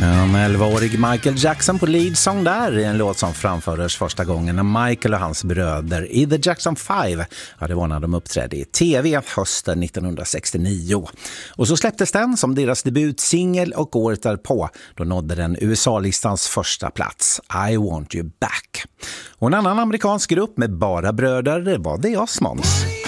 En 11-årig Michael Jackson på lead song där i en låt som framfördes första gången när Michael och hans bröder i The Jackson 5 hade var när de uppträdde i tv hösten 1969. Och så släpptes den som deras debutsingel och året därpå då nådde den USA-listans första plats, I Want You Back. Och en annan amerikansk grupp med bara bröder var The Osmonds.